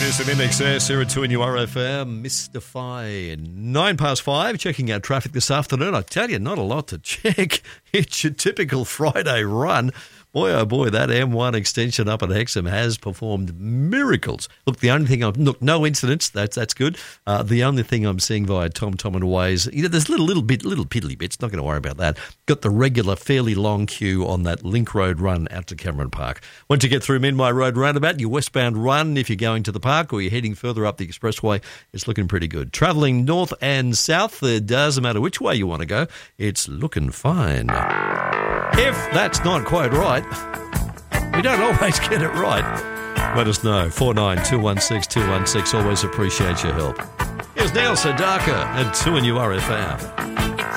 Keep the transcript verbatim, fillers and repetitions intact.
This is N X S here at two N U R F M. Mystify. Nine past five, checking out traffic this afternoon. I tell you, not a lot to check. It's your typical Friday run. Boy, oh boy, that M one extension up at Hexham has performed miracles. Look, the only thing I'm, look, no incidents, that's that's good. Uh, the only thing I'm seeing via TomTom and Waze, you know, there's little, little bit, little piddly bits, not going to worry about that. Got the regular, fairly long queue on that Link Road run out to Cameron Park. Once you get through Minmay Road roundabout, your westbound run, if you're going to the park or you're heading further up the expressway, it's looking pretty good. Travelling north and south, it doesn't matter which way you want to go, it's looking fine. If that's not quite right, we don't always get it right. Let us know. four nine two one six two one six. Always appreciate your help. Here's Neil Sedaka at two N U R F M.